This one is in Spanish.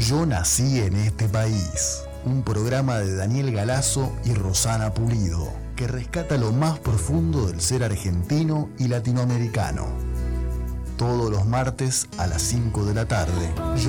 Yo nací en este país, un programa de Daniel Galazo y Rosana Pulido, que rescata lo más profundo del ser argentino y latinoamericano. Todos los martes a las 5 de la tarde.